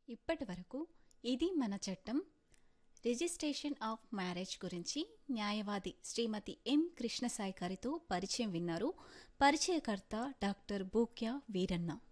ఇప్పటి వరకు ఇది మన చట్టం రిజిస్ట్రేషన్ ఆఫ్ మ్యారేజ్ గురించి న్యాయవాది శ్రీమతి ఎం కృష్ణసాయి గారితో పరిచయం విన్నారు. పరిచయకర్త డాక్టర్ బూక్యా వీరన్న.